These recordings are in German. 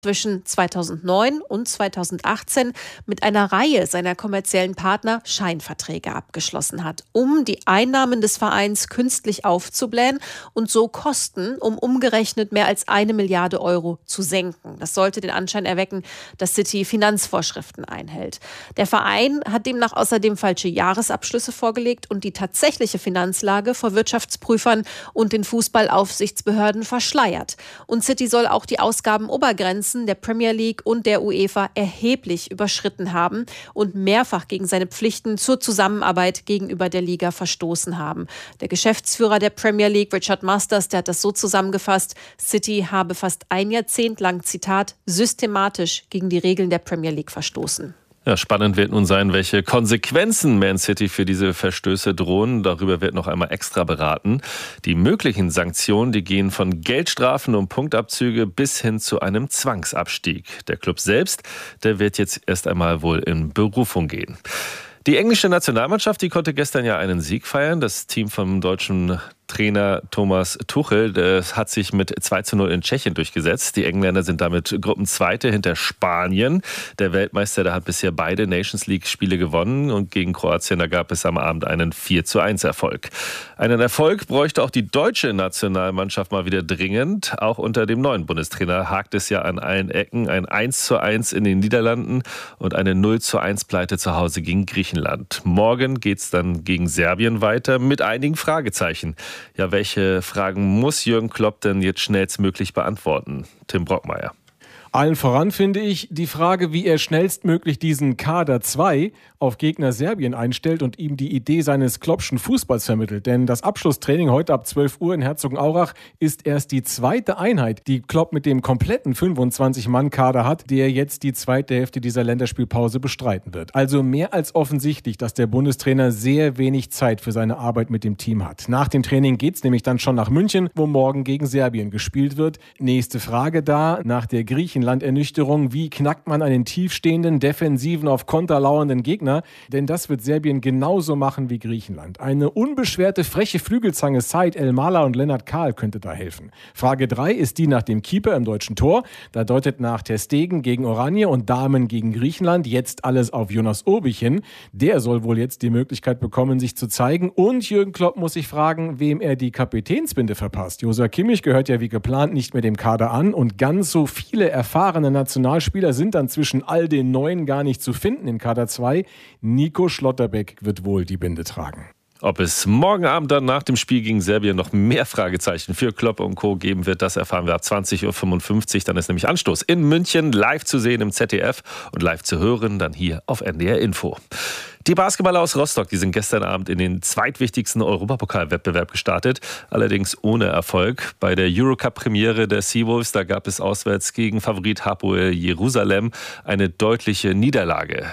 zwischen 2009 und 2018 mit einer Reihe seiner kommerziellen Partner Scheinverträge abgeschlossen hat, um die Einnahmen des Vereins künstlich aufzublähen und so Kosten um umgerechnet mehr als 1 Milliarde Euro zu senken. Das sollte den Anschein erwecken, dass City Finanzvorschriften einhält. Der Verein hat demnach außerdem falsche Jahresabschlüsse vorgelegt und die tatsächliche Finanzlage vor Wirtschaftsprüfern und den Fußballaufsichtsbehörden verschleiert. Und City soll auch die Ausgabenobergrenzen der Premier League und der UEFA erheblich überschritten haben und mehrfach gegen seine Pflichten zur Zusammenarbeit gegenüber der Liga verstoßen haben. Der Geschäftsführer der Premier League, Richard Masters, der hat das so zusammengefasst: City habe fast ein Jahrzehnt lang, Zitat, systematisch gegen die Regeln der Premier League verstoßen. Ja, spannend wird nun sein, welche Konsequenzen Man City für diese Verstöße drohen. Darüber wird noch einmal extra beraten. Die möglichen Sanktionen, die gehen von Geldstrafen und Punktabzüge bis hin zu einem Zwangsabstieg. Der Club selbst, der wird jetzt erst einmal wohl in Berufung gehen. Die englische Nationalmannschaft, die konnte gestern ja einen Sieg feiern. Das Team vom deutschen Trainer Thomas Tuchel, das hat sich mit 2:0 in Tschechien durchgesetzt. Die Engländer sind damit Gruppenzweite hinter Spanien. Der Weltmeister, der hat bisher beide Nations League-Spiele gewonnen und gegen Kroatien, da gab es am Abend einen 4:1 Erfolg. Einen Erfolg bräuchte auch die deutsche Nationalmannschaft mal wieder dringend. Auch unter dem neuen Bundestrainer hakt es ja an allen Ecken. Ein 1:1 in den Niederlanden und eine 0:1 Pleite zu Hause gegen Griechenland. Morgen geht's dann gegen Serbien weiter mit einigen Fragezeichen. Ja, welche Fragen muss Jürgen Klopp denn jetzt schnellstmöglich beantworten? Tim Brockmeier. Allen voran finde ich die Frage, wie er schnellstmöglich diesen Kader 2 auf Gegner Serbien einstellt und ihm die Idee seines Kloppschen Fußballs vermittelt. Denn das Abschlusstraining heute ab 12 Uhr in Herzogenaurach ist erst die zweite Einheit, die Klopp mit dem kompletten 25-Mann-Kader hat, der jetzt die zweite Hälfte dieser Länderspielpause bestreiten wird. Also mehr als offensichtlich, dass der Bundestrainer sehr wenig Zeit für seine Arbeit mit dem Team hat. Nach dem Training geht's nämlich dann schon nach München, wo morgen gegen Serbien gespielt wird. Nächste Frage da, nach der Griechenland-Ernüchterung: Wie knackt man einen tiefstehenden, defensiven, auf Konter lauernden Gegner? Denn das wird Serbien genauso machen wie Griechenland. Eine unbeschwerte, freche Flügelzange Said El-Mala und Lennart Kahl könnte da helfen. Frage 3 ist die nach dem Keeper im deutschen Tor. Da deutet nach ter Stegen gegen Oranje und Damen gegen Griechenland jetzt alles auf Jonas Urbich hin. Der soll wohl jetzt die Möglichkeit bekommen, sich zu zeigen. Und Jürgen Klopp muss sich fragen, wem er die Kapitänsbinde verpasst. Joshua Kimmich gehört ja wie geplant nicht mehr dem Kader an. Und ganz so viele erfahrene Nationalspieler sind dann zwischen all den Neuen gar nicht zu finden in Kader 2. Nico Schlotterbeck wird wohl die Binde tragen. Ob es morgen Abend dann nach dem Spiel gegen Serbien noch mehr Fragezeichen für Klopp und Co. geben wird, das erfahren wir ab 20:55 Uhr. Dann ist nämlich Anstoß in München, live zu sehen im ZDF und live zu hören dann hier auf NDR Info. Die Basketballer aus Rostock, die sind gestern Abend in den zweitwichtigsten Europapokalwettbewerb gestartet, allerdings ohne Erfolg. Bei der Eurocup-Premiere der Seawolves, da gab es auswärts gegen Favorit Hapoel Jerusalem eine deutliche Niederlage,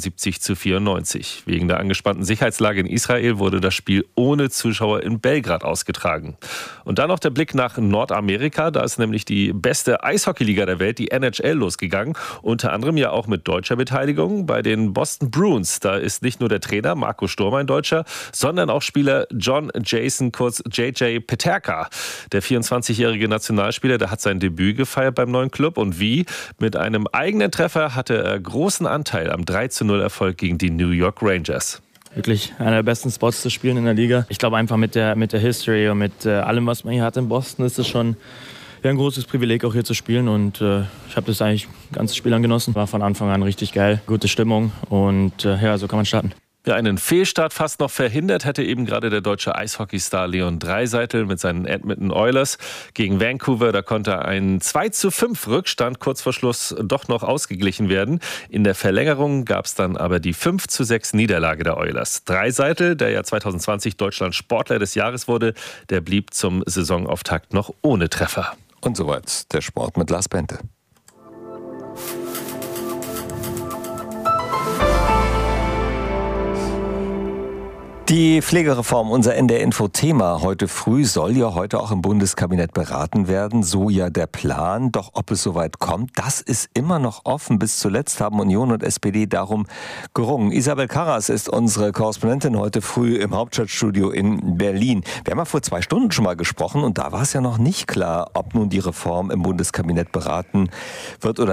73:94. Wegen der angespannten Sicherheitslage in Israel wurde das Spiel ohne Zuschauer in Belgrad ausgetragen. Und dann noch der Blick nach Nordamerika, da ist nämlich die beste Eishockeyliga der Welt, die NHL, losgegangen. Unter anderem ja auch mit deutscher Beteiligung bei den Boston Bruins. Da ist nicht nur der Trainer Marco Sturm ein Deutscher, sondern auch Spieler John Jason, kurz JJ Peterka. Der 24-jährige Nationalspieler, der hat sein Debüt gefeiert beim neuen Club. Und wie? Mit einem eigenen Treffer hatte er großen Anteil am 3:0 Erfolg gegen die New York Rangers. Wirklich einer der besten Spots zu spielen in der Liga. Ich glaube einfach mit der History und mit allem, was man hier hat in Boston, ist es schon ein großes Privileg, auch hier zu spielen. Und ich habe das eigentlich ganzes Spiel lang genossen. War von Anfang an richtig geil, gute Stimmung und so kann man starten. Ja, einen Fehlstart fast noch verhindert hätte eben gerade der deutsche Eishockeystar Leon Draisaitl mit seinen Edmonton Oilers. Gegen Vancouver, da konnte ein 2:5 Rückstand kurz vor Schluss doch noch ausgeglichen werden. In der Verlängerung gab es dann aber die 5:6 Niederlage der Oilers. Draisaitl, der ja 2020 Deutschland Sportler des Jahres wurde, der blieb zum Saisonauftakt noch ohne Treffer. Und soweit der Sport mit Lars Bente. Die Pflegereform, unser NDR-Info-Thema heute früh, soll ja heute auch im Bundeskabinett beraten werden. So ja der Plan. Doch ob es soweit kommt, das ist immer noch offen. Bis zuletzt haben Union und SPD darum gerungen. Isabel Karras ist unsere Korrespondentin heute früh im Hauptstadtstudio in Berlin. Wir haben ja vor 2 Stunden schon mal gesprochen und da war es ja noch nicht klar, ob nun die Reform im Bundeskabinett beraten wird oder